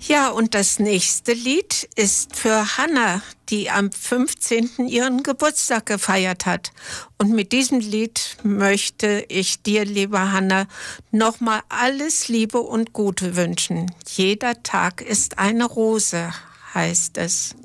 Ja, und das nächste Lied ist für Hanna, die am 15. ihren Geburtstag gefeiert hat. Und mit diesem Lied möchte ich dir, liebe Hanna, nochmal alles Liebe und Gute wünschen. Jeder Tag ist eine Rose, heißt es.